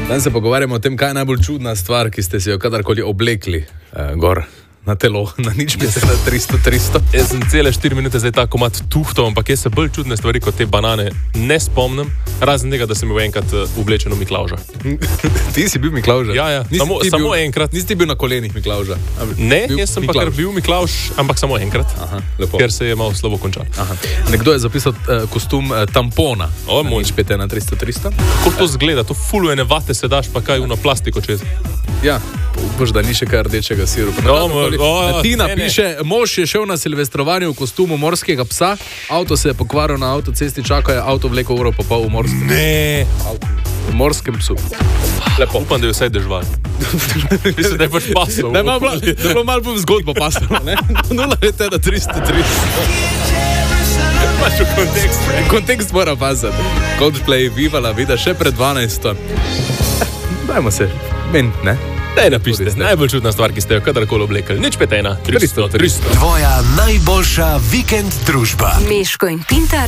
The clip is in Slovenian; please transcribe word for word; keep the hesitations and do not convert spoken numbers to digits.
Danes se pogovarjamo o tem, kaj je najbolj čudna stvar, ki ste si jo kadarkoli oblekli uh, gor na telo, na nič petdeset, tristo, tristo. Jaz sem cele štiri minute zdaj ta komad tuhtal, ampak jaz se bolj čudne stvari kot te banane ne spomnim, razen tega, da sem bil enkrat oblečen v Miklavža. Ti si bil Miklavža? Ja, ja, Nisi samo, samo bil, enkrat. Nisi ti bil na kolenih Miklavža? Ne, jaz sem pa kar bil Miklavž, ampak samo enkrat, Aha, lepo. ker se je malo slabo končal. Aha. Nekdo je zapisal uh, kostum uh, tampona. O, moj. Nič petdeset, tristo, tristo. Kako to zgleda? To fuluje nevate se daš, pa kaj uno plastiko čez. Ja, upaš, da ni še kaj rdečega sirupa. No, moj, o, Tina ne, ne. piše, mož je šel na silvestrovanju v kostumu morskega psa, avto se je pokvaril na avtocesti, čakal je avto vleko uro pa pol v morskem, Ne, v morskem psu. lepo. Upam, da je vsaj dežval. Mislim, da je pač pasal. Da je malo, da je bilo malo bolj zgodbo pasalo, ne? Nula je teda tristo, tristo. Pač v kontekst. Kontekst mora pasati. Coldplay, Viva la vida, še pred dvanajsto. Dajmo se, men, ne? Daj napišite, najbolj čudna stvar, ki ste jo kadarkoli oblekli. Nič petena, tristo, tristo. Tvoja najboljša vikend družba. Meško in Pintar